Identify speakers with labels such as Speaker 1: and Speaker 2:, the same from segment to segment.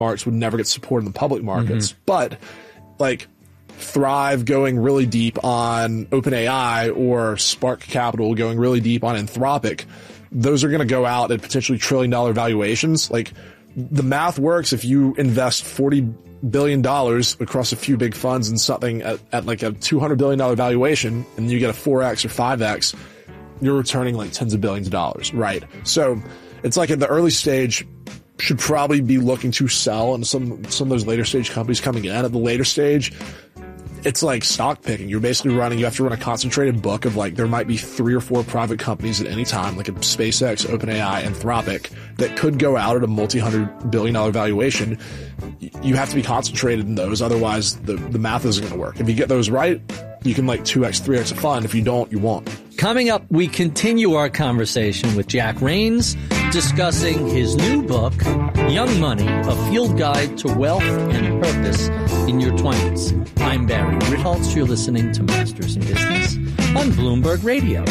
Speaker 1: markets would never get support in the public markets. But like Thrive going really deep on OpenAI or Spark Capital going really deep on Anthropic, those are going to go out at potentially $1 trillion valuations. Like the math works. If you invest $40 billion across a few big funds in something at like a $200 billion valuation and you get a 4x or 5x, you're returning like tens of billions of dollars, right? So it's like at the early stage, should probably be looking to sell, and some of those later stage companies coming in. At the later stage, it's like stock picking. You have to run a concentrated book of like, there might be 3 or 4 private companies at any time, like a SpaceX, OpenAI, Anthropic, that could go out at a multi-$100 billion valuation. You have to be concentrated in those. Otherwise the math isn't going to work. If you get those right, you can like 2x, 3x a fund. If you don't, you won't.
Speaker 2: Coming up, we continue our conversation with Jack Rains, discussing his new book, Young Money, A Field Guide to Wealth and Purpose in Your 20s. I'm Barry Ritholtz. You're listening to Masters in Business on Bloomberg Radio.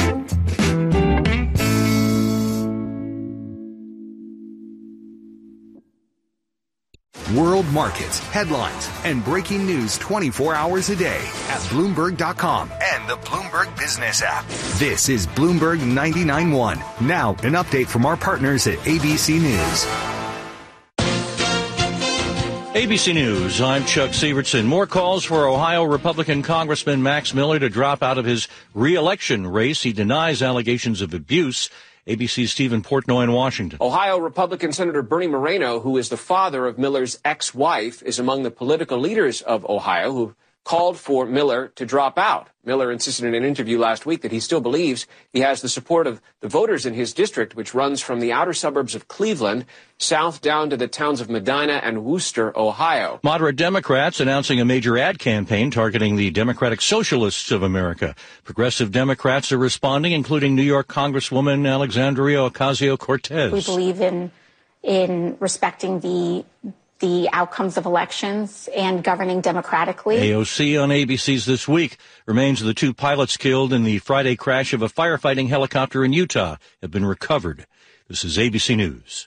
Speaker 3: World markets, headlines, and breaking news 24 hours a day at Bloomberg.com and the Bloomberg Business app. This is Bloomberg 99.1. Now, an update from our partners at ABC News.
Speaker 4: ABC News, I'm Chuck Sievertson. More calls for Ohio Republican Congressman Max Miller to drop out of his re-election race. He denies allegations of abuse. ABC's Stephen Portnoy in Washington.
Speaker 5: Ohio Republican Senator Bernie Moreno, who is the father of Miller's ex-wife, is among the political leaders of Ohio who called for Miller to drop out. Miller insisted in an interview last week that he still believes he has the support of the voters in his district, which runs from the outer suburbs of Cleveland south down to the towns of Medina and Wooster, Ohio.
Speaker 4: Moderate Democrats announcing a major ad campaign targeting the Democratic Socialists of America. Progressive Democrats are responding, including New York Congresswoman Alexandria Ocasio-Cortez.
Speaker 6: We believe in respecting the outcomes of elections and governing democratically.
Speaker 4: AOC on ABC's This Week. Remains of the 2 pilots killed in the Friday crash of a firefighting helicopter in Utah have been recovered. This is ABC News.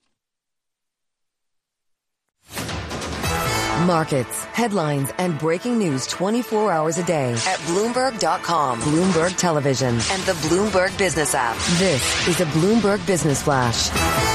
Speaker 7: Markets, headlines, and breaking news 24 hours a day at Bloomberg.com, Bloomberg Television, and the Bloomberg Business app. This is a Bloomberg Business Flash.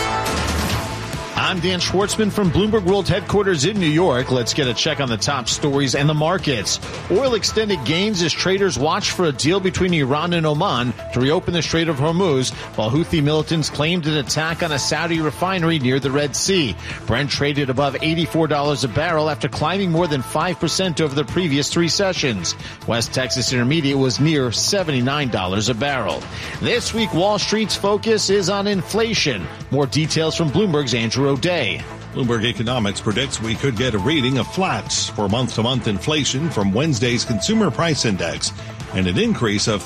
Speaker 8: I'm Dan Schwartzman from Bloomberg World Headquarters in New York. Let's get a check on the top stories and the markets. Oil extended gains as traders watch for a deal between Iran and Oman to reopen the Strait of Hormuz, while Houthi militants claimed an attack on a Saudi refinery near the Red Sea. Brent traded above $84 a barrel after climbing more than 5% over the previous 3 sessions. West Texas Intermediate was near $79 a barrel. This week, Wall Street's focus is on inflation. More details from Bloomberg's Andrew O'Day.
Speaker 9: Bloomberg Economics predicts we could get a reading of flats for month-to-month inflation from Wednesday's Consumer Price Index and an increase of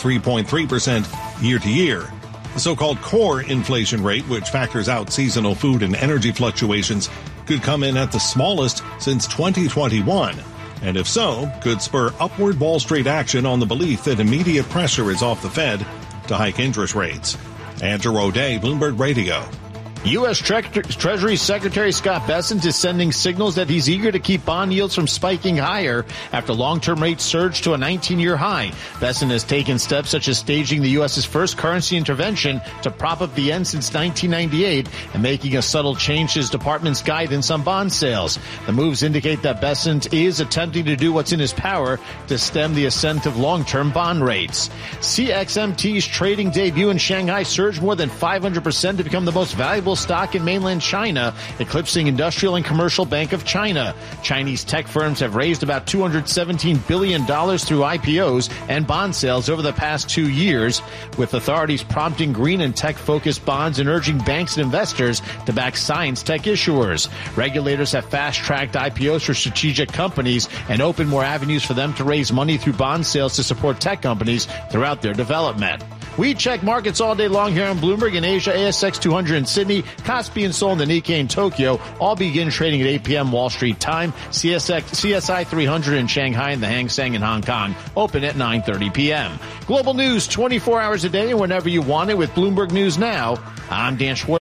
Speaker 9: 3.3% year-to-year. The so-called core inflation rate, which factors out seasonal food and energy fluctuations, could come in at the smallest since 2021. And if so, could spur upward Wall Street action on the belief that immediate pressure is off the Fed to hike interest rates. Andrew O'Day, Bloomberg Radio.
Speaker 8: U.S. Treasury Secretary Scott Bessent is sending signals that he's eager to keep bond yields from spiking higher after long-term rates surged to a 19-year high. Bessent has taken steps such as staging the U.S.'s first currency intervention to prop up the yen since 1998 and making a subtle change to his department's guidance on bond sales. The moves indicate that Bessent is attempting to do what's in his power to stem the ascent of long-term bond rates. CXMT's trading debut in Shanghai surged more than 500% to become the most valuable stock in mainland China, eclipsing Industrial and Commercial Bank of China. Chinese tech firms have raised about $217 billion through IPOs and bond sales over the past 2 years, with authorities prompting green and tech-focused bonds and urging banks and investors to back science tech issuers. Regulators have fast-tracked IPOs for strategic companies and opened more avenues for them to raise money through bond sales to support tech companies throughout their development. We check markets all day long here on Bloomberg. In Asia, ASX 200 in Sydney, Kospi and Seoul, and the Nikkei in Tokyo all begin trading at 8 p.m. Wall Street time. CSI 300 in Shanghai and the Hang Seng in Hong Kong open at 9:30 p.m. Global news 24 hours a day and whenever you want it with Bloomberg News Now. I'm Dan Schwartz.